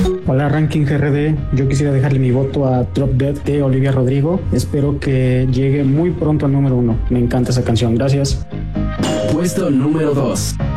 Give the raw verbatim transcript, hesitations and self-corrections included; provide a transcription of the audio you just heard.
Hola Ranking G R D, yo quisiera dejarle mi voto a Drop Dead de Olivia Rodrigo. Espero que llegue muy pronto al número uno. Me encanta esa canción, gracias. Puesto número dos.